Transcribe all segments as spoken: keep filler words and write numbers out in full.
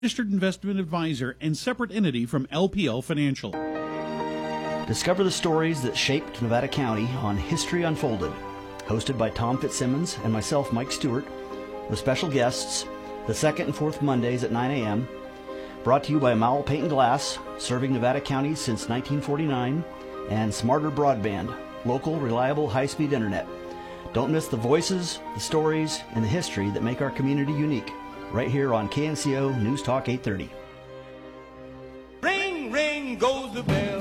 registered investment advisor and separate entity from L P L Financial. Discover the stories that shaped Nevada County on History Unfolded, hosted by Tom Fitzsimmons and myself, Mike Stewart, with special guests the second and fourth Mondays at nine a.m., brought to you by Mowell Paint and Glass, serving Nevada County since nineteen forty-nine, and Smarter Broadband, local, reliable, high-speed internet. Don't miss the voices, the stories, and the history that make our community unique, right here on K N C O News Talk eight thirty. Ring, ring goes the bell.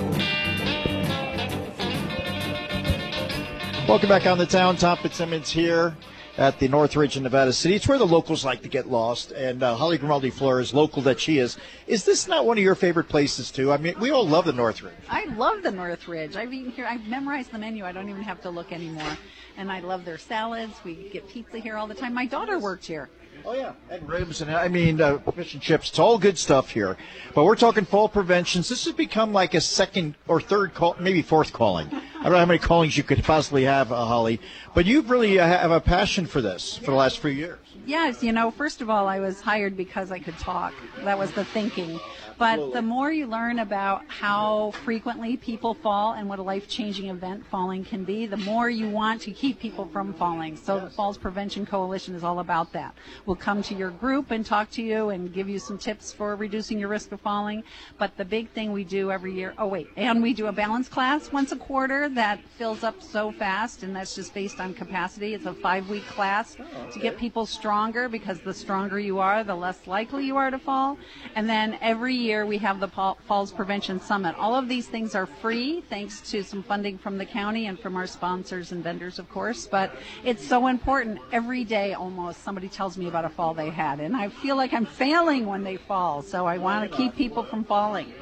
Welcome back on the town. Tom Fitzsimmons here at the Northridge in Nevada City. It's where the locals like to get lost, and uh, Holly Grimaldi Flores, local that she is. Is this not one of your favorite places, too? I mean, we all love the Northridge. I love the Northridge. I've eaten here. I've memorized the menu. I don't even have to look anymore. And I love their salads. We get pizza here all the time. My daughter worked here. Oh, yeah, and ribs, and I mean, uh, fish and chips. It's all good stuff here. But we're talking fall preventions. This has become like a second or third call, maybe fourth calling. I don't know how many callings you could possibly have, uh, Holly. But you really uh, have a passion for this for the last few years. Yes, you know, first of all, I was hired because I could talk. That was the thinking. But Absolutely. The more you learn about how frequently people fall and what a life-changing event falling can be, the more you want to keep people from falling. So yes. The Falls Prevention Coalition is all about that. We'll come to your group and talk to you and give you some tips for reducing your risk of falling. But the big thing we do every year, oh wait, and we do a balance class once a quarter that fills up so fast, and that's just based on capacity. It's a five-week class oh, okay. to get people stronger, because the stronger you are, the less likely you are to fall. And then every year we have the Falls Prevention Summit. All of these things are free, thanks to some funding from the county and from our sponsors and vendors, of course. But it's so important. Every day almost somebody tells me about a fall they had, and I feel like I'm failing when they fall. So I want to keep people from falling.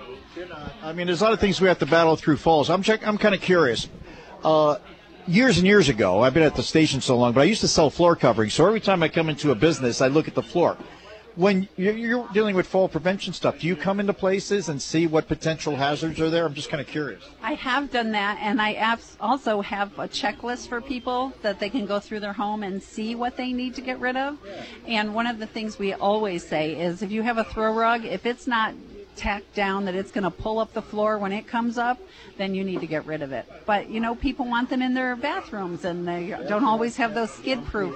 I mean, there's a lot of things we have to battle through falls. I'm check, I'm kind of curious. Uh, years and years ago, I've been at the station so long, but I used to sell floor covering. So every time I come into a business, I look at the floor. When you're dealing with fall prevention stuff, do you come into places and see what potential hazards are there? I'm just kind of curious. I have done that, and I also have a checklist for people that they can go through their home and see what they need to get rid of. Yeah. And one of the things we always say is, if you have a throw rug, if it's not tacked down that it's going to pull up the floor when it comes up, then you need to get rid of it. But, you know, people want them in their bathrooms, and they don't always have those skid-proof.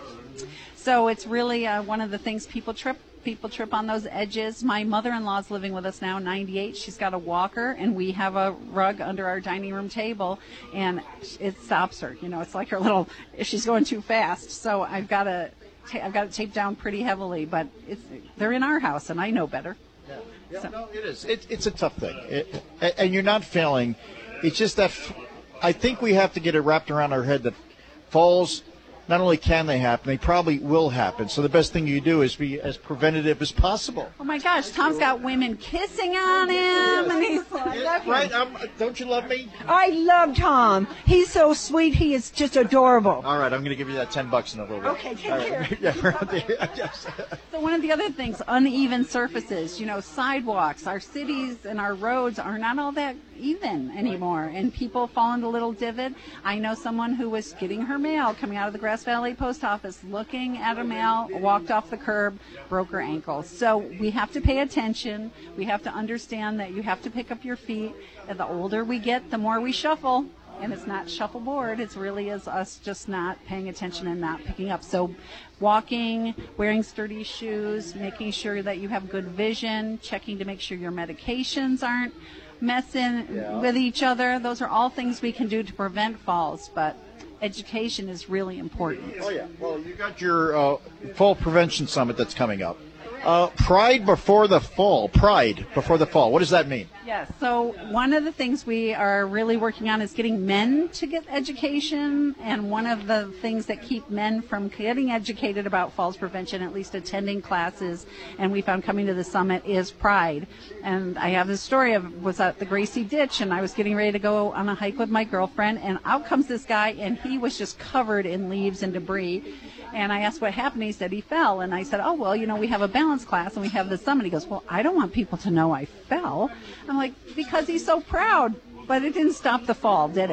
So it's really uh, one of the things people trip People trip on those edges. My mother-in-law's living with us now, ninety-eight. She's got a walker, and we have a rug under our dining room table, and it stops her. You know, it's like her little, she's going too fast. So I've got to, I've got it taped down pretty heavily, but it's, they're in our house, and I know better. Yeah, yeah so. No, it is. It, it's a tough thing, it, and you're not failing. It's just that I think we have to get it wrapped around our head that falls, not only can they happen, they probably will happen. So the best thing you do is be as preventative as possible. Oh, my gosh. Tom's got women kissing on him. And he's like, yeah, right? Um, don't you love me? I love Tom. He's so sweet. He is just adorable. All right. I'm going to give you that ten bucks in a little bit. Okay. Take All care. Right. Yeah, yes. So one of the other things, uneven surfaces, you know, sidewalks, our cities and our roads are not all that even anymore, and people fall into little divot. I know someone who was getting her mail coming out of the Grass Valley Post Office, looking at a mail, walked off the curb, broke her ankle. So we have to pay attention. We have to understand that you have to pick up your feet. And the older we get, the more we shuffle. And it's not shuffleboard. It really is us just not paying attention and not picking up. So walking, wearing sturdy shoes, making sure that you have good vision, checking to make sure your medications aren't messing yeah. with each other. Those are all things we can do to prevent falls, but education is really important. Oh, yeah. Well, you got your uh, Fall Prevention Summit that's coming up. Uh, Pride before the fall. Pride before the fall. What does that mean? Yes. So one of the things we are really working on is getting men to get education. And one of the things that keep men from getting educated about falls prevention, at least attending classes, and we found coming to the summit, is pride. And I have this story of was at the Gracie Ditch, and I was getting ready to go on a hike with my girlfriend, and out comes this guy, and he was just covered in leaves and debris. And I asked what happened. He said he fell. And I said, oh, well, you know, we have a balance class and we have the summit. He goes, well, I don't want people to know I fell. I'm like, because he's so proud. But it didn't stop the fall, did it?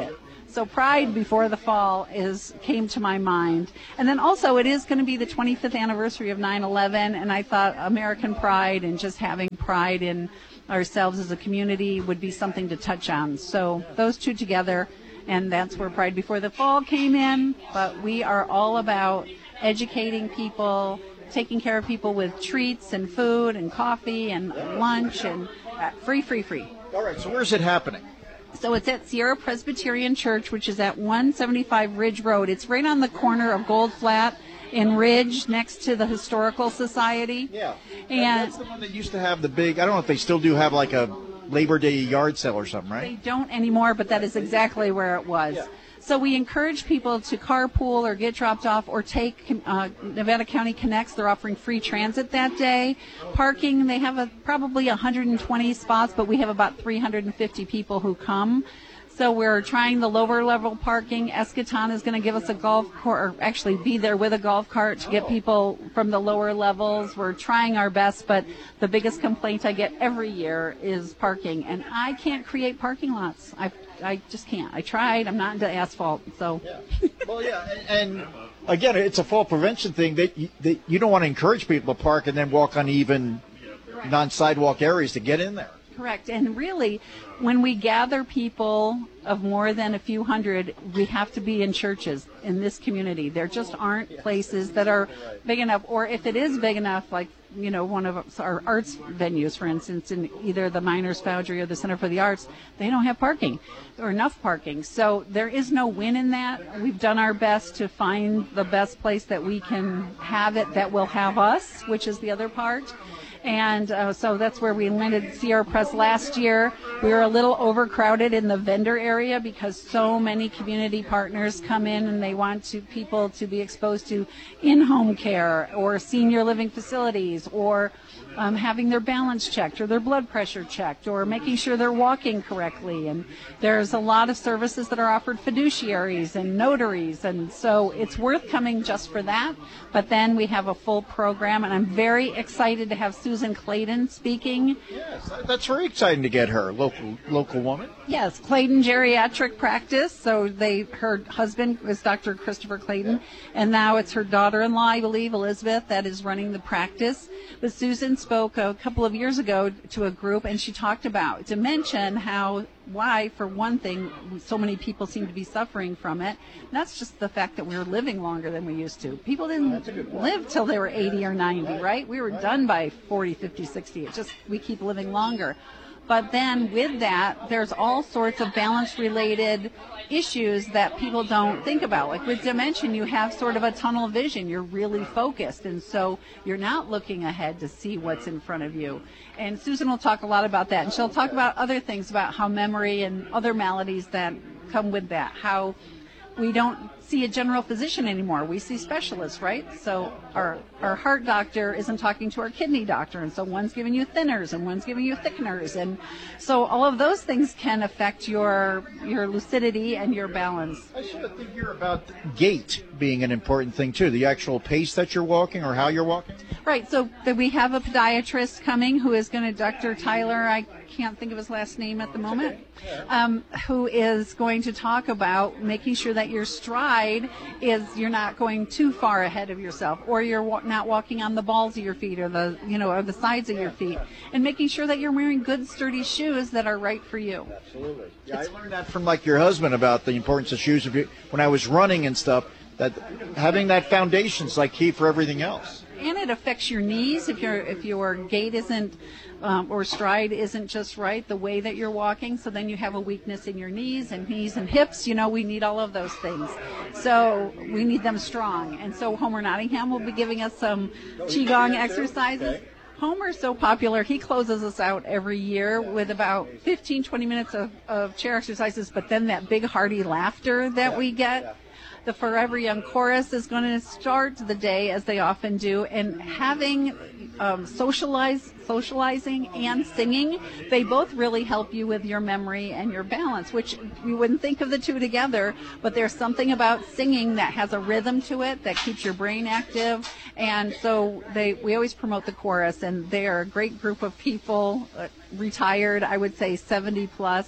So Pride Before the Fall is came to my mind. And then also it is going to be the twenty-fifth anniversary of nine eleven, and I thought American pride and just having pride in ourselves as a community would be something to touch on. So those two together, and that's where Pride Before the Fall came in. But we are all about educating people, taking care of people with treats and food and coffee and lunch and uh, free, free, free. All right, so where's it happening? So it's at Sierra Presbyterian Church, which is at one seventy-five Ridge Road. It's right on the corner of Gold Flat and Ridge, next to the Historical Society. Yeah. And that's the one that used to have the big, I don't know if they still do have like a Labor Day yard sale or something, they right? don't anymore, but that is exactly where it was. Yeah. So we encourage people to carpool or get dropped off or take uh, Nevada County Connects. They're offering free transit that day. Parking, they have a, probably one hundred twenty spots, but we have about three hundred fifty people who come. So we're trying the lower level parking. Eschaton is going to give us a golf cart, or actually be there with a golf cart to get people from the lower levels. We're trying our best, but the biggest complaint I get every year is parking. And I can't create parking lots. I I just can't. I tried. I'm not into asphalt, so. Yeah. Well, yeah, and, and again, it's a fall prevention thing that you, that you don't want to encourage people to park and then walk on even non-sidewalk areas to get in there. Correct. And really, when we gather people of more than a few hundred, we have to be in churches in this community. There just aren't places that are big enough, or if it is big enough, like, you know, one of our arts venues, for instance, in either the Miners Foundry or the Center for the Arts, they don't have parking or enough parking. So there is no win in that. We've done our best to find the best place that we can have it that will have us, which is the other part. And uh, so that's where we landed Sierra Press last year. We were a little overcrowded in the vendor area because so many community partners come in and they want to people to be exposed to in-home care or senior living facilities or um, having their balance checked or their blood pressure checked or making sure they're walking correctly. And there's a lot of services that are offered, fiduciaries and notaries. And so it's worth coming just for that. But then we have a full program, and I'm very excited to have Susan Clayton speaking. Yes, that's very exciting to get her, local local woman. Yes, Clayton Geriatric Practice. So they, her husband was Doctor Christopher Clayton, and now it's her daughter-in-law, I believe, Elizabeth, that is running the practice. But Susan spoke a couple of years ago to a group, and she talked about to mention how why, for one thing, so many people seem to be suffering from it. And that's just the fact that we're living longer than we used to. People didn't live till they were eighty or ninety, right? We were done by forty, fifty, sixty. It's just we keep living longer. But then with that, there's all sorts of balance-related issues that people don't think about. Like with dementia, you have sort of a tunnel vision. You're really focused, and so you're not looking ahead to see what's in front of you. And Susan will talk a lot about that, and she'll talk about other things, about how memory and other maladies that come with that, how we don't see a general physician anymore. We see specialists, right? So our our heart doctor isn't talking to our kidney doctor, and so one's giving you thinners and one's giving you thickeners, and so all of those things can affect your your lucidity and your balance. I should have think here about gait being an important thing too, the actual pace that you're walking or how you're walking. Right, so that we have a podiatrist coming who is going to, Doctor Tyler, I can't think of his last name at the moment, um, who is going to talk about making sure that your stride is, you're not going too far ahead of yourself, or you're wa- not walking on the balls of your feet or the, you know, or the sides of your feet, and making sure that you're wearing good, sturdy shoes that are right for you. Absolutely. Yeah, I learned that from like your husband about the importance of shoes. If you, when I was running and stuff, that having that foundation is like key for everything else. And it affects your knees if your if your gait isn't um, or stride isn't just right, the way that you're walking. So then you have a weakness in your knees and knees and hips. You know, we need all of those things. So we need them strong. And so Homer Nottingham will be giving us some Qigong exercises. Homer's so popular, he closes us out every year with about fifteen, twenty minutes of, of chair exercises, but then that big hearty laughter that we get. The Forever Young Chorus is going to start the day, as they often do, and having um, socialize, socializing and singing, they both really help you with your memory and your balance, which you wouldn't think of the two together, but there's something about singing that has a rhythm to it that keeps your brain active, and so they we always promote the chorus, and they are a great group of people, uh, retired, I would say seventy plus,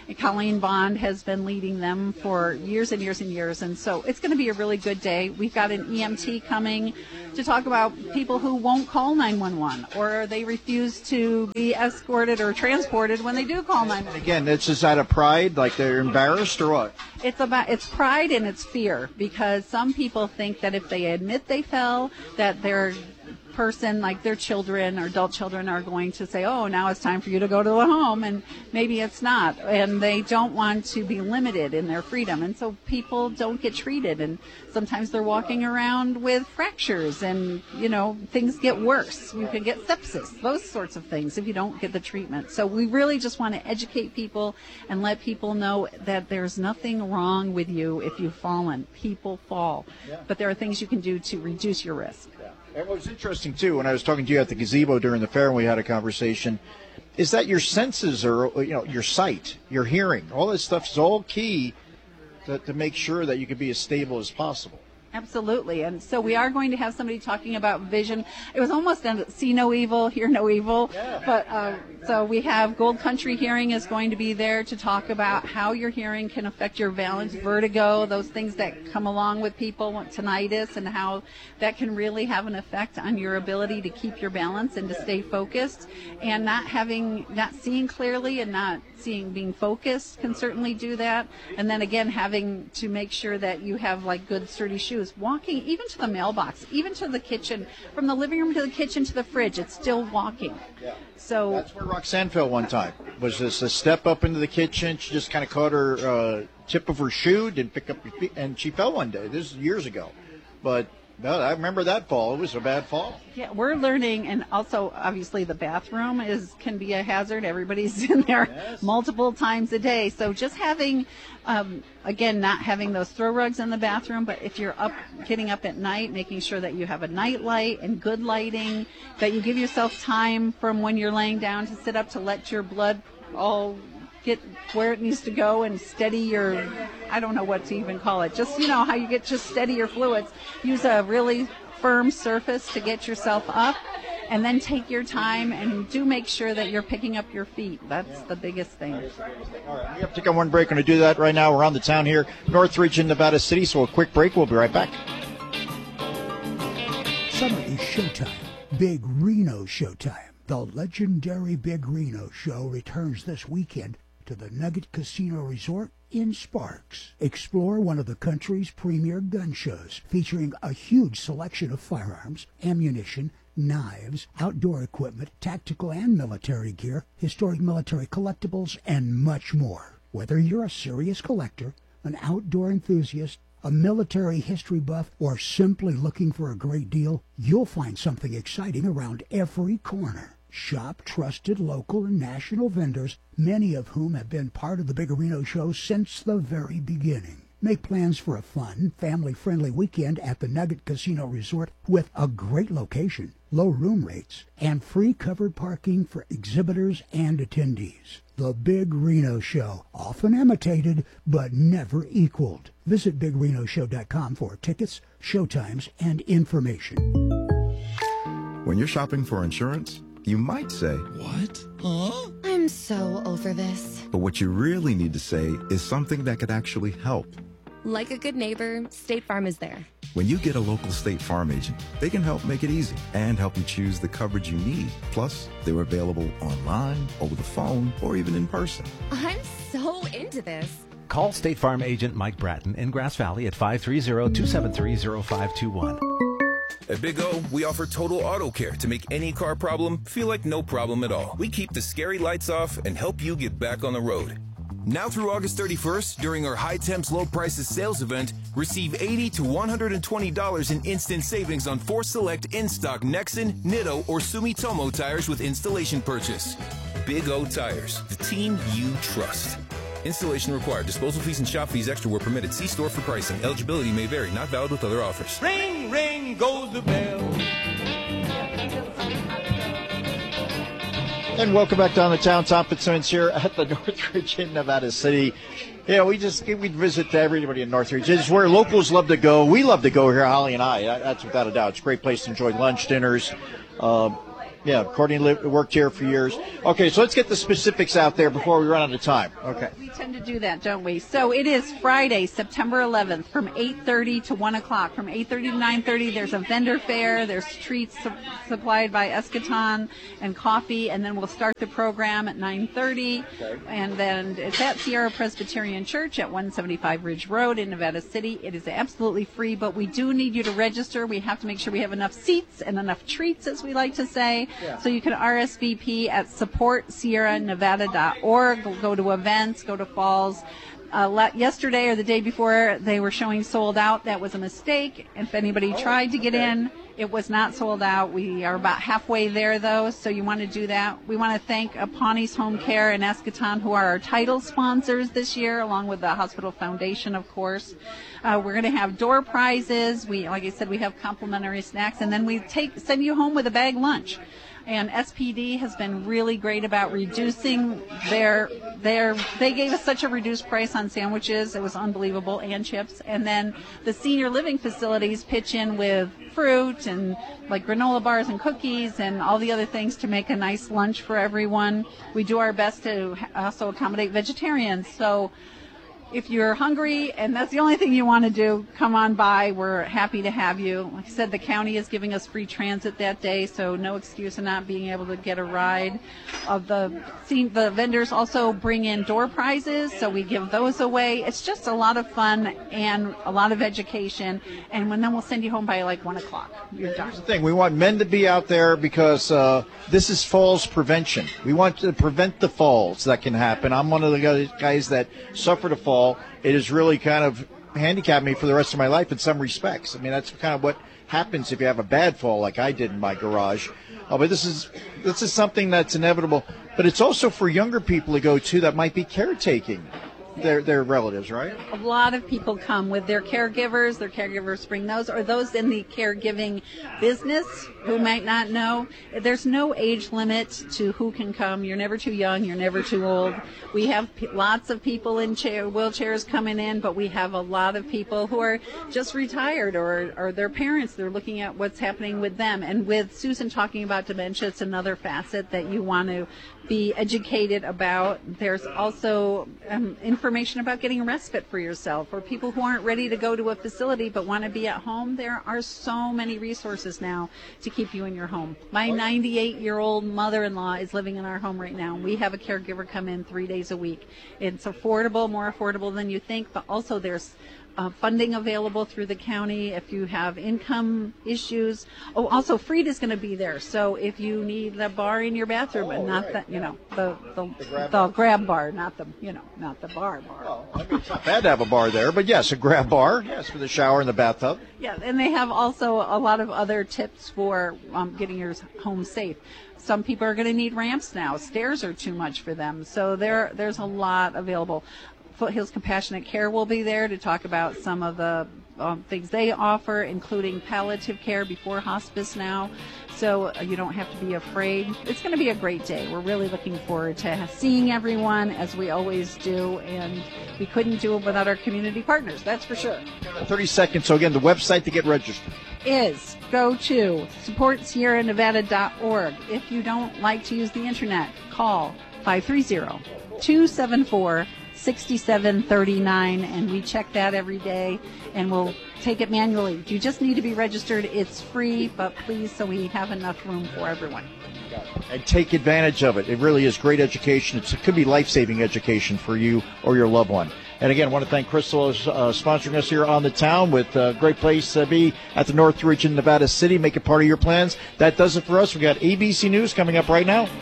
And Colleen Bond has been leading them for years and years and years. And so it's going to be a really good day. We've got an E M T coming to talk about people who won't call nine one one, or they refuse to be escorted or transported when they do call nine one one. Again, it's just out of pride, like they're embarrassed or what? It's about it's pride and it's fear, because some people think that if they admit they fell, that their person, like their children or adult children, are going to say, oh, now it's time for you to go to the home, and maybe it's not, and they don't want to be limited in their freedom, and so people don't get treated, and sometimes they're walking around with fractures, and you know, things get worse. You can get sepsis, those sorts of things, if you don't get the treatment. So we really just want to educate people and let people know that there's nothing wrong with you if you've fallen. People fall, yeah. But there are things you can do to reduce your risk. Yeah. And what was interesting, too, when I was talking to you at the gazebo during the fair and we had a conversation, is that your senses are, you know, your sight, your hearing, all this stuff is all key to, to make sure that you can be as stable as possible. Absolutely. And so we are going to have somebody talking about vision. It was almost a see no evil, hear no evil. Yeah. But uh, so we have Gold Country Hearing is going to be there to talk about how your hearing can affect your balance, vertigo, those things that come along with people, tinnitus, and how that can really have an effect on your ability to keep your balance and to stay focused. And not having, not seeing clearly and not seeing, being focused can certainly do that. And then again, having to make sure that you have like good sturdy shoes. Walking even to the mailbox, even to the kitchen, from the living room to the kitchen to the fridge, it's still walking. Yeah. So that's where Roxanne fell one time. Was this a step up into the kitchen? She just kind of caught her uh, tip of her shoe, didn't pick up her feet, and she fell one day. This is years ago, but no, I remember that fall. It was a bad fall. Yeah, we're learning, and also obviously the bathroom is can be a hazard. Everybody's in there yes. multiple times a day. So just having, um, again, not having those throw rugs in the bathroom, but if you're up, getting up at night, making sure that you have a night light and good lighting, that you give yourself time from when you're laying down to sit up to let your blood all get where it needs to go and steady your, I don't know what to even call it, just, you know, how you get just steady your fluids. Use a really firm surface to get yourself up, and then take your time and do make sure that you're picking up your feet. That's the biggest thing. All right, we have to take on one break. We're going to do that right now. We're on the town here, Northridge in Nevada City, so a quick break. We'll be right back. Summer is showtime. Big Reno showtime. The legendary Big Reno show returns this weekend to the Nugget Casino Resort in Sparks. Explore one of the country's premier gun shows, featuring a huge selection of firearms, ammunition, knives, outdoor equipment, tactical and military gear, historic military collectibles, and much more. Whether you're a serious collector, an outdoor enthusiast, a military history buff, or simply looking for a great deal, you'll find something exciting around every corner. Shop trusted local and national vendors, many of whom have been part of the Big Reno show since the very beginning. Make plans for a fun, family-friendly weekend at the Nugget Casino Resort with a great location, low room rates, and free covered parking for exhibitors and attendees. The Big Reno Show, often imitated but never equaled. Visit big reno show dot com for tickets, showtimes, and information. When you're shopping for insurance, you might say, "What? Huh?" I'm so over this. But what you really need to say is something that could actually help. Like a good neighbor, State Farm is there. When you get a local State Farm agent, they can help make it easy and help you choose the coverage you need. Plus, they're available online, over the phone, or even in person. I'm so into this. Call State Farm agent Mike Bratton in Grass Valley at five three zero, two seven three, zero five two one. At Big O, we offer total auto care to make any car problem feel like no problem at all. We keep the scary lights off and help you get back on the road. Now through August thirty-first, during our High Temps Low Prices sales event, receive eighty to one hundred twenty dollars in instant savings on four select in-stock Nexen, Nitto, or Sumitomo tires with installation purchase. Big O Tires, the team you trust. Installation required. Disposal fees and shop fees extra were permitted. See store for pricing. Eligibility may vary. Not valid with other offers. Ring, ring goes the bell. And welcome back down the town. Tom Fitzsimmons here at the Northridge in Nevada City. Yeah, we just we visit everybody in Northridge. It's where locals love to go. We love to go here, Holly and I. That's without a doubt. It's a great place to enjoy lunch, dinners. Uh, Yeah, Courtney lived, worked here for years. Okay, so let's get the specifics out there before we run out of time. Okay. We tend to do that, don't we? So it is Friday, September eleventh, from eight thirty to one o'clock. From eight thirty to nine thirty, there's a vendor fair. There's treats su- supplied by Eschaton and coffee, and then we'll start the program at nine thirty. Okay. And then it's at Sierra Presbyterian Church at one seventy-five Ridge Road in Nevada City. It is absolutely free, but we do need you to register. We have to make sure we have enough seats and enough treats, as we like to say. Yeah. So you can R S V P at support sierra nevada dot org. Go to events, go to falls. Uh, le- yesterday or the day before, they were showing sold out. That was a mistake. If anybody oh, tried to get okay. in, it was not sold out. We are about halfway there, though, so you want to do that. We want to thank Pawnee Home Care and Eschaton, who are our title sponsors this year, along with the Hospital Foundation, of course. Uh, we're going to have door prizes. We, like I said, we have complimentary snacks, and then we take send you home with a bag lunch. And S P D has been really great about reducing their, their, they gave us such a reduced price on sandwiches. It was unbelievable, and chips. And then the senior living facilities pitch in with fruit and like granola bars and cookies and all the other things to make a nice lunch for everyone. We do our best to also accommodate vegetarians. So if you're hungry and that's the only thing you want to do, come on by. We're happy to have you. Like I said, the county is giving us free transit that day, so no excuse of not being able to get a ride. Of the the vendors also bring in door prizes, so we give those away. It's just a lot of fun and a lot of education, and when then we'll send you home by like one o'clock. You're done. Here's the thing: we want men to be out there because uh, this is falls prevention. We want to prevent the falls that can happen. I'm one of the guys that suffered a fall. It has really kind of handicapped me for the rest of my life in some respects. I mean, that's kind of what happens if you have a bad fall like I did in my garage. Oh, but this is this is something that's inevitable. But it's also for younger people to go to that might be caretaking their their relatives, right? A lot of people come with their caregivers. Their caregivers bring those, or those in the caregiving business who might not know. There's no age limit to who can come. You're never too young. You're never too old. We have p- lots of people in chair, wheelchairs coming in, but we have a lot of people who are just retired or, or their parents. They're looking at what's happening with them. And with Susan talking about dementia, it's another facet that you want to be educated about. There's also um, information about getting respite for yourself, or people who aren't ready to go to a facility but want to be at home. There are so many resources now to keep you in your home. My ninety-eight-year-old mother-in-law is living in our home right now. We have a caregiver come in three days a week. It's affordable, more affordable than you think, but also there's Uh, funding available through the county if you have income issues. Oh, also Frida's going to be there. So if you need a bar in your bathroom, oh, and not right. the, you know, the the, the, grab, the bar. grab bar, not the, you know, not the bar bar. Well, I mean, it's not bad to have a bar there, but yes, a grab bar, yes, for the shower and the bathtub. Yeah, and they have also a lot of other tips for um, getting your home safe. Some people are going to need ramps now. Stairs are too much for them. So there, there's a lot available. Foothills Compassionate Care will be there to talk about some of the um, things they offer, including palliative care before hospice now. So uh, you don't have to be afraid. It's going to be a great day. We're really looking forward to seeing everyone, as we always do, and we couldn't do it without our community partners, that's for sure. thirty seconds. So again, the website to get registered is go to support sierra nevada dot org. If you don't like to use the internet, call five three zero, two seven four, six seven three nine, and we check that every day, and we'll take it manually. You just need to be registered. It's free, but please, so we have enough room for everyone. And take advantage of it. It really is great education. It's, it could be life-saving education for you or your loved one. And again, I want to thank Crystal uh, sponsoring us here on the town with a great place to be at the Northridge in Nevada City. Make it part of your plans. That does it for us. We got A B C News coming up right now.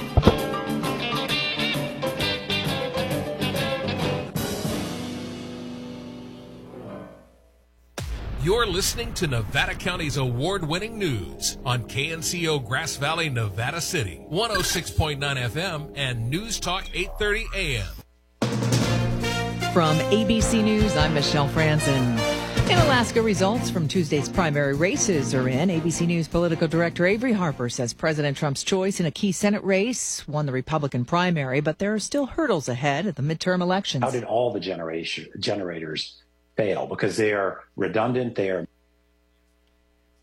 You're listening to Nevada County's award-winning news on K N C O Grass Valley, Nevada City, one oh six point nine F M and News Talk eight thirty A M. From A B C News, I'm Michelle Franzen. In Alaska, results from Tuesday's primary races are in. A B C News political director Avery Harper says President Trump's choice in a key Senate race won the Republican primary, but there are still hurdles ahead at the midterm elections. How did all the generation generators fail? Because they are redundant, they are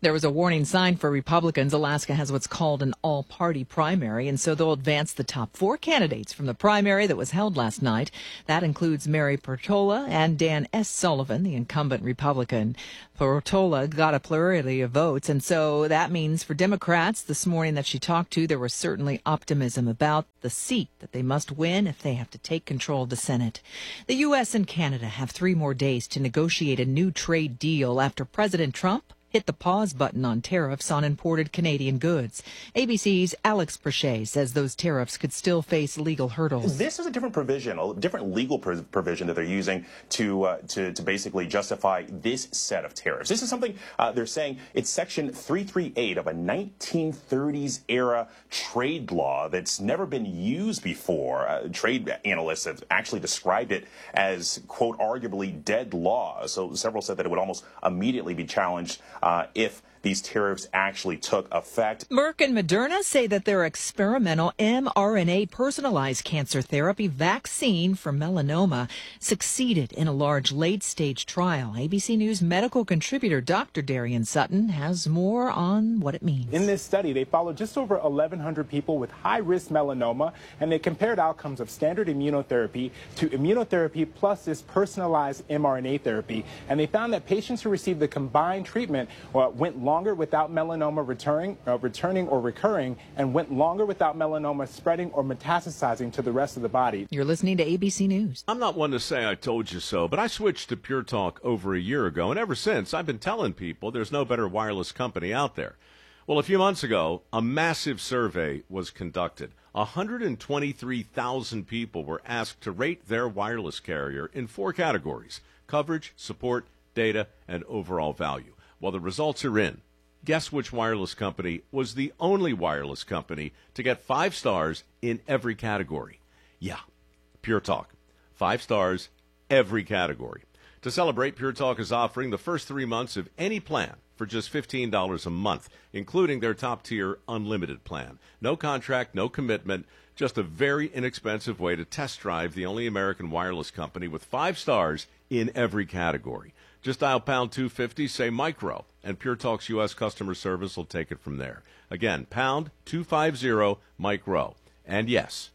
There was a warning sign for Republicans. Alaska has what's called an all-party primary, and so they'll advance the top four candidates from the primary that was held last night. That includes Mary Portola and Dan S. Sullivan, the incumbent Republican. Portola got a plurality of votes, and so that means for Democrats this morning that she talked to, there was certainly optimism about the seat that they must win if they have to take control of the Senate. The U S and Canada have three more days to negotiate a new trade deal after President Trump hit the pause button on tariffs on imported Canadian goods. A B C's Alex Perchet says those tariffs could still face legal hurdles. This is a different provision, a different legal pr- provision that they're using to, uh, to to basically justify this set of tariffs. This is something uh, they're saying it's Section three thirty-eight of a nineteen thirties era trade law that's never been used before. Uh, trade analysts have actually described it as, quote, arguably dead law. So several said that it would almost immediately be challenged Uh, if these tariffs actually took effect. Merck and Moderna say that their experimental mRNA personalized cancer therapy vaccine for melanoma succeeded in a large late-stage trial. A B C News medical contributor Doctor Darian Sutton has more on what it means. In this study, they followed just over eleven hundred people with high-risk melanoma, and they compared outcomes of standard immunotherapy to immunotherapy plus this personalized mRNA therapy. And they found that patients who received the combined treatment uh, went longer without melanoma returning, uh, returning or recurring, and went longer without melanoma spreading or metastasizing to the rest of the body. You're listening to A B C News. I'm not one to say I told you so, but I switched to Pure Talk over a year ago, and ever since I've been telling people there's no better wireless company out there. Well, a few months ago, a massive survey was conducted. one hundred twenty-three thousand people were asked to rate their wireless carrier in four categories: coverage, support, data, and overall value. Well, the results are in. Guess which wireless company was the only wireless company to get five stars in every category? Yeah, Pure Talk. Five stars, every category. To celebrate, Pure Talk is offering the first three months of any plan for just fifteen dollars a month, including their top-tier unlimited plan. No contract, no commitment, just a very inexpensive way to test drive the only American wireless company with five stars in every category. Just dial pound two fifty, say micro, and Pure Talk's U S customer service will take it from there. Again, pound two fifty, micro. And yes,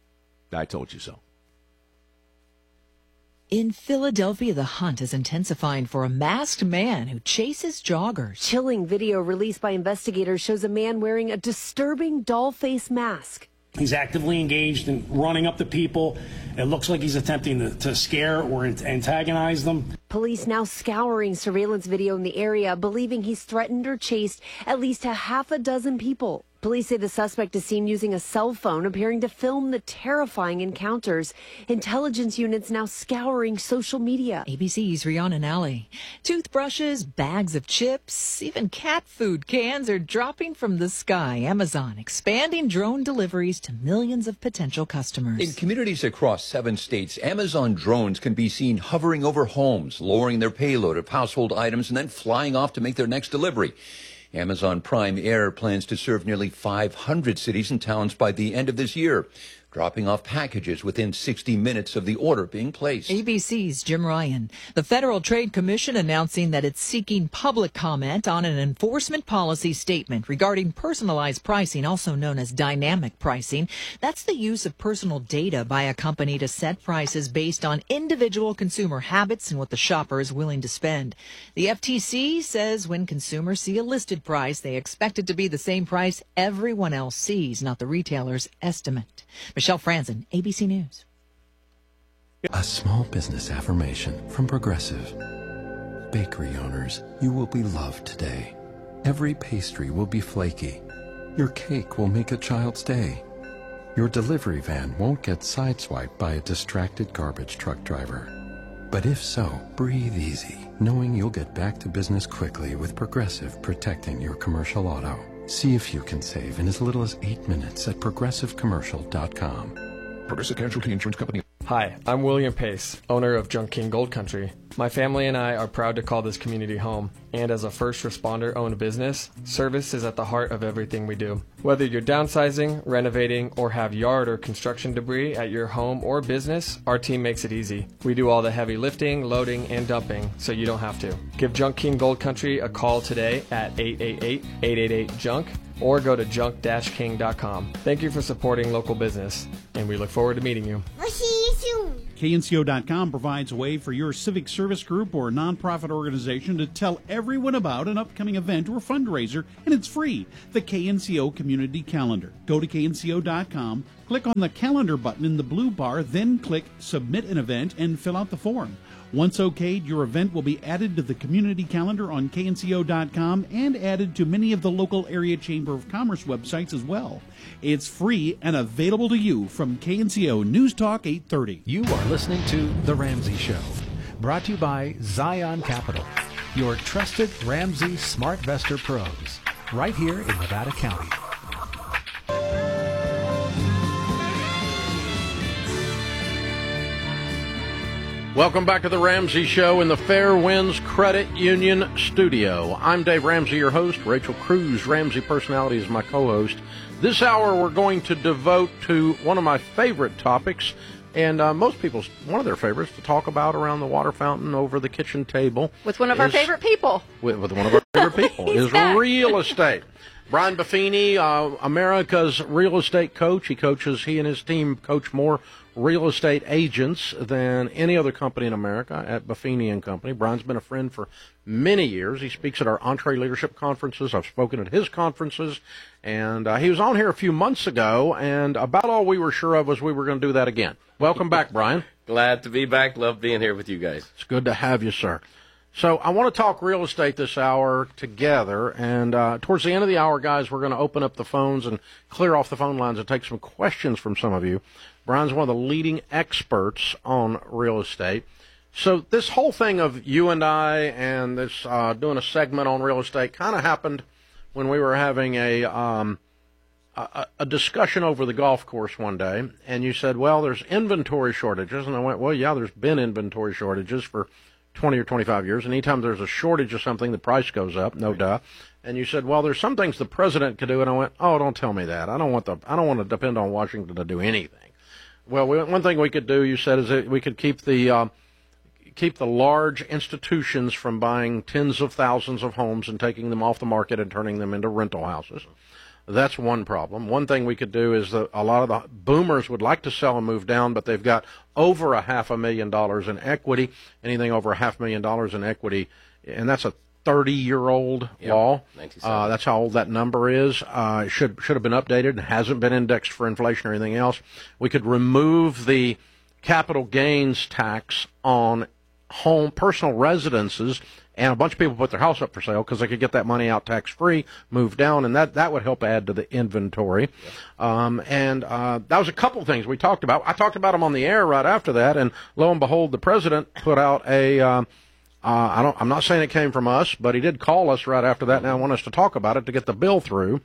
I told you so. In Philadelphia, the hunt is intensifying for a masked man who chases joggers. Chilling video released by investigators shows a man wearing a disturbing doll face mask. He's actively engaged in running up to people. It looks like he's attempting to, to scare or antagonize them. Police now scouring surveillance video in the area, believing he's threatened or chased at least a half a dozen people. Police say the suspect is seen using a cell phone, appearing to film the terrifying encounters. Intelligence units now scouring social media. A B C's Rihanna Nally. Toothbrushes, bags of chips, even cat food cans are dropping from the sky. Amazon expanding drone deliveries to millions of potential customers. In communities across seven states, Amazon drones can be seen hovering over homes, lowering their payload of household items, and then flying off to make their next delivery. Amazon Prime Air plans to serve nearly five hundred cities and towns by the end of this year, dropping off packages within sixty minutes of the order being placed. A B C's Jim Ryan. The Federal Trade Commission announcing that it's seeking public comment on an enforcement policy statement regarding personalized pricing, also known as dynamic pricing. That's the use of personal data by a company to set prices based on individual consumer habits and what the shopper is willing to spend. The F T C says when consumers see a listed price, they expect it to be the same price everyone else sees, not the retailer's estimate. Michelle Franzen, A B C News. A small business affirmation from Progressive. Bakery owners, you will be loved today. Every pastry will be flaky. Your cake will make a child's day. Your delivery van won't get sideswiped by a distracted garbage truck driver. But if so, breathe easy, knowing you'll get back to business quickly with Progressive protecting your commercial auto. See if you can save in as little as eight minutes at progressive commercial dot com. Progressive Casualty Insurance Company. Hi, I'm William Pace, owner of Junk King Gold Country. My family and I are proud to call this community home, and as a first responder-owned business, service is at the heart of everything we do. Whether you're downsizing, renovating, or have yard or construction debris at your home or business, our team makes it easy. We do all the heavy lifting, loading, and dumping, so you don't have to. Give Junk King Gold Country a call today at eight eight eight, eight eight eight, junk or go to junk dash king dot com. Thank you for supporting local business, and we look forward to meeting you. We'll see you soon. K N C O dot com provides a way for your civic service group or nonprofit organization to tell everyone about an upcoming event or fundraiser, and it's free. The K N C O Community Calendar. Go to K N C O dot com, click on the calendar button in the blue bar, then click Submit an Event and fill out the form. Once okayed, your event will be added to the community calendar on K N C O dot com and added to many of the local area Chamber of Commerce websites as well. It's free and available to you from K N C O News Talk eight thirty. You are listening to The Ramsey Show, brought to you by Zion Capital, your trusted Ramsey SmartVestor pros, right here in Nevada County. Welcome back to the Ramsey Show in the Fairwinds Credit Union studio. I'm Dave Ramsey, your host. Rachel Cruz, Ramsey Personality, is my co-host. This hour we're going to devote to one of my favorite topics, and uh, most people's, one of their favorites to talk about around the water fountain over the kitchen table. With one of is, our favorite people. With, with one of our favorite people, is back. real estate. Brian Buffini, uh, America's real estate coach. He coaches, he and his team coach more real estate agents than any other company in America at Buffini and Company. Brian's been a friend for many years. He speaks at our Entree Leadership Conferences. I've spoken at his conferences. And uh, he was on here a few months ago, and about all we were sure of was we were going to do that again. Welcome back, Brian. Glad to be back. Love being here with you guys. It's good to have you, sir. So I want to talk real estate this hour together, and uh, towards the end of the hour, guys, we're going to open up the phones and clear off the phone lines and take some questions from some of you. Brian's one of the leading experts on real estate. So this whole thing of you and I and this uh, doing a segment on real estate kind of happened when we were having a, um, a a discussion over the golf course one day, and you said, well, there's inventory shortages, and I went, well, yeah, there's been inventory shortages for twenty or twenty-five years, and anytime there's a shortage of something, the price goes up, no duh. And you said, well, there's some things the president could do, and I went, oh, don't tell me that. I don't want the I don't want to depend on Washington to do anything. Well, we, one thing we could do, you said, is that we could keep the uh, keep the large institutions from buying tens of thousands of homes and taking them off the market and turning them into rental houses. That's one problem. One thing we could do is that a lot of the boomers would like to sell and move down, but they've got over a half a million dollars in equity, anything over a half million dollars in equity, and that's a thirty-year-old yep. law. Uh, that's how old that number is. Uh, it should should have been updated and hasn't been indexed for inflation or anything else. We could remove the capital gains tax on home personal residences, and a bunch of people put their house up for sale because they could get that money out tax-free, move down, and that, that would help add to the inventory. Yep. Um, and uh, that was a couple things we talked about. I talked about them on the air right after that, and lo and behold, the president put out a uh, Uh, I don't, I'm not saying it came from us, but he did call us right after that, and I want us to talk about it to get the bill through.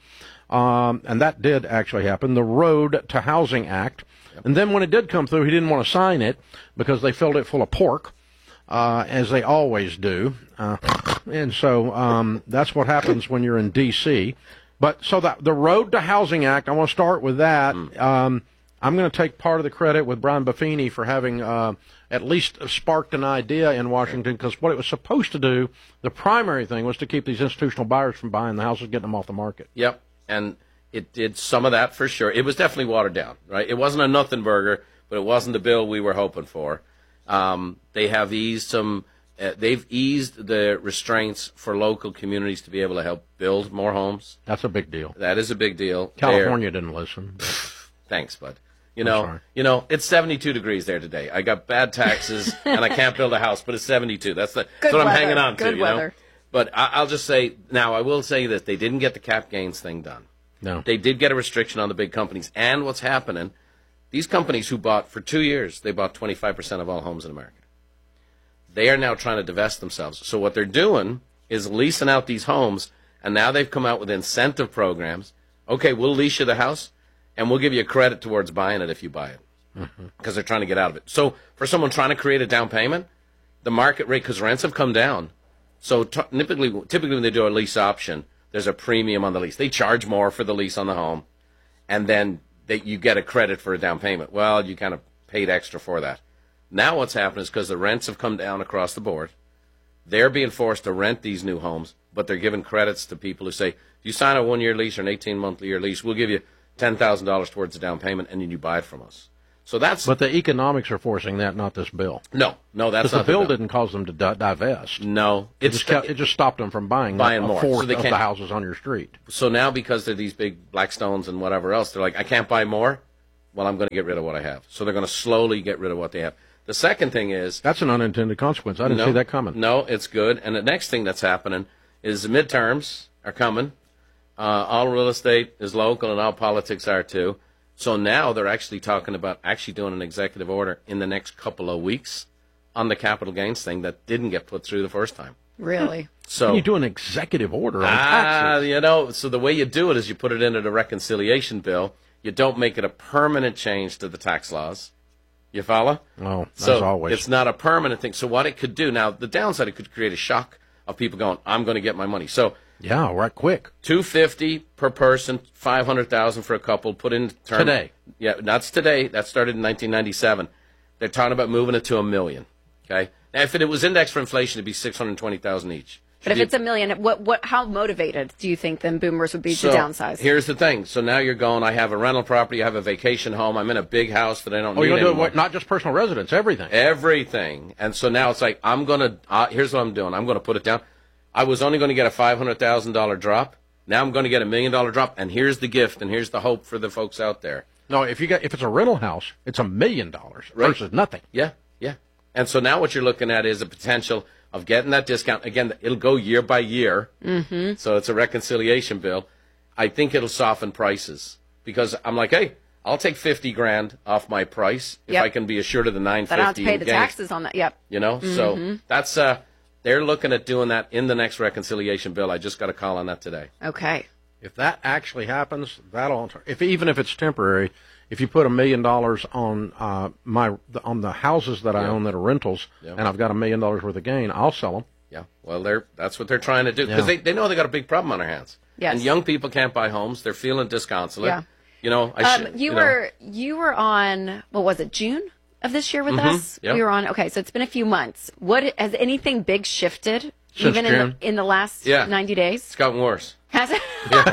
Um, and that did actually happen, the Road to Housing Act. Yep. And then when it did come through, he didn't want to sign it because they filled it full of pork, uh, as they always do. Uh, and so um, that's what happens when you're in D C But so that the Road to Housing Act, I want to start with that. Mm. Um, I'm going to take part of the credit with Brian Buffini for having uh, at least sparked an idea in Washington, because what it was supposed to do, the primary thing, was to keep these institutional buyers from buying the houses, getting them off the market. Yep, and it did some of that for sure. It was definitely watered down, right? It wasn't a nothing burger, but it wasn't the bill we were hoping for. Um, they have eased some, uh, they've eased the restraints for local communities to be able to help build more homes. That's a big deal. That is a big deal. California They're, didn't listen. Thanks, bud. You know, you know, it's seventy-two degrees there today. I got bad taxes and I can't build a house, but it's seventy-two. That's, the, that's what weather. I'm hanging on Good to, you weather. know. But I, I'll just say, now I will say this, they didn't get the cap gains thing done. No. They did get a restriction on the big companies. And what's happening, these companies who bought, for two years, they bought twenty-five percent of all homes in America. They are now trying to divest themselves. So what they're doing is leasing out these homes, and now they've come out with incentive programs. Okay, we'll lease you the house, and we'll give you credit towards buying it if you buy it. because mm-hmm. they're trying to get out of it. So for someone trying to create a down payment, the market rate, because rents have come down. So t- typically, typically when they do a lease option, there's a premium on the lease. They charge more for the lease on the home, and then they, you get a credit for a down payment. Well, you kind of paid extra for that. Now what's happened is because the rents have come down across the board, they're being forced to rent these new homes, but they're giving credits to people who say, if you sign a one-year lease or an eighteen-month year lease, we'll give you ten thousand dollars towards the down payment, and then you buy it from us. So that's. But the economics are forcing that, not this bill. No, no, that's not the bill. bill. Didn't cause them to di- divest. No, it just, kept, it just stopped them from buying, buying a more. fourth So they of can't- the houses on your street. So now because they're these big Blackstones and whatever else, they're like, I can't buy more. Well, I'm going to get rid of what I have. So they're going to slowly get rid of what they have. The second thing is... That's an unintended consequence. I didn't no, see that coming. No, it's good. And the next thing that's happening is the midterms are coming. Uh, all real estate is local and all politics are too. So now they're actually talking about actually doing an executive order in the next couple of weeks on the capital gains thing that didn't get put through the first time. Really? So you do an executive order on ah, taxes. you know, so the way you do it is you put it into the reconciliation bill. You don't make it a permanent change to the tax laws. You follow? Oh, as so always. It's not a permanent thing. So what it could do now, the downside, it could create a shock of people going, "I'm going to get my money." So yeah, right, quick. Two fifty per person, five hundred thousand for a couple. Put in term Today. Yeah, that's today. That started in nineteen ninety-seven. They're talking about moving it to a million. Okay. Now, if it was indexed for inflation, it'd be six hundred twenty thousand each. But if it's a million, what, what, how motivated do you think then boomers would be So, to downsize? Here's the thing. So now you're going, I have a rental property, I have a vacation home, I'm in a big house that I don't Oh, need you're going to do it, anymore. what, not just personal residence, everything. Everything. And so now it's like, I'm going to, uh, here's what I'm doing. I'm going to put it down. I was only going to get a five hundred thousand dollars drop. Now I'm going to get a million dollar drop. And here's the gift, and here's the hope for the folks out there. No, if you got if it's a rental house, it's a million dollars Right. versus nothing. Yeah, yeah. And so now what you're looking at is a potential of getting that discount. Again, it'll go year by year. Mm-hmm. So it's a reconciliation bill. I think it'll soften prices because I'm like, hey, I'll take fifty grand off my price if Yep. I can be assured of the nine But I don't have fifty. to pay the taxes on that. Yep. You know, Mhm. so that's uh, they're looking at doing that in the next reconciliation bill. I just got a call on that today. Okay. If that actually happens, that'll if even if it's temporary, if you put a million dollars on uh, my on the houses that I Yeah. own that are rentals, Yeah. and I've got a million dollars worth of gain, I'll sell them. Yeah, well, they're that's what they're trying to do because Yeah. they, they know they got a big problem on their hands. Yes. And young people can't buy homes; they're feeling disconsolate. Yeah. You know, I Um, should, you, know. were you were on what was it June of this year with Mhm, us? yep. We were on. Okay, so it's been a few months. What has anything big shifted Since even in June. the, in the last Yeah. ninety days? It's gotten worse. Has it?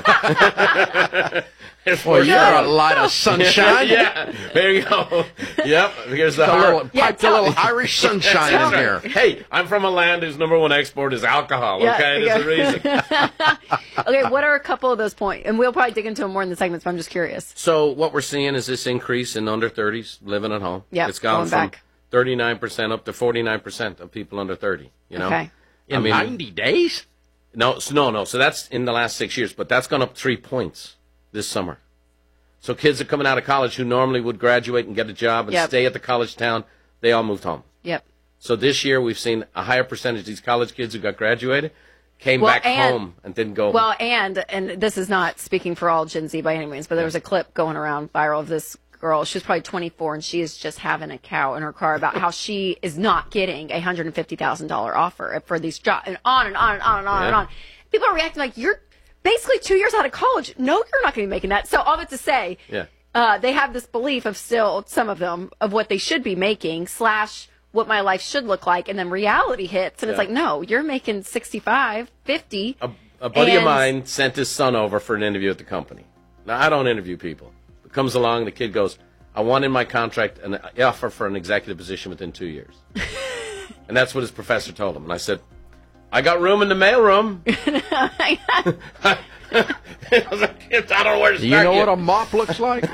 Well, you're a light of sunshine. yeah, there you go. Yep, here's the Got a har- little- Yeah, piped a little Irish sunshine That's in right. here. Hey, I'm from a land whose number one export is alcohol. Yeah, okay, yeah. there's a reason. Okay, what are a couple of those points? And we'll probably dig into them more in the segments, but I'm just curious. So what we're seeing is this increase in under thirties living at home. Yep, it's gone going from back. thirty-nine percent up to forty-nine percent of people under thirty. You know, Okay. In ninety days? No, so no, no. So that's in the last six years, but that's gone up three points this summer. So kids are coming out of college who normally would graduate and get a job and Yep. stay at the college town, they all moved home. Yep. So this year we've seen a higher percentage of these college kids who got graduated came Well, back and- home and didn't go. Well, and and this is not speaking for all Gen Z by any means, but there was a clip going around viral of this girl. She was probably twenty-four, and she is just having a cow in her car about how she is not getting a hundred and fifty thousand dollar offer for these jobs, and on and on and on and on and Yeah. on. People are reacting like you're basically two years out of college. No, you're not going to be making that. So all that to say, yeah. uh, they have this belief of still some of them of what they should be making slash what my life should look like, and then reality hits, and it's Yeah. like, no, you're making sixty-five, fifty. A, a buddy of And- mine sent his son over for an interview at the company. Now, I don't interview people. It comes along, the kid goes, I want in my contract an offer for an executive position within two years. And that's what his professor told him. And I said, I got room in the mailroom. I don't know where to start. Do you know yet. what a mop looks like?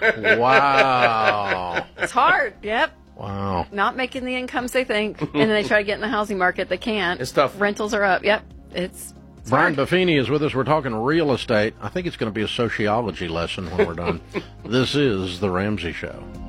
Wow. It's hard. Yep. Wow. Not making the incomes they think, and then they try to get in the housing market. They can't. It's tough. Rentals are up. Yep. It's Brian Buffini is with us. We're talking real estate. I think it's going to be a sociology lesson when we're done. This is The Ramsey Show.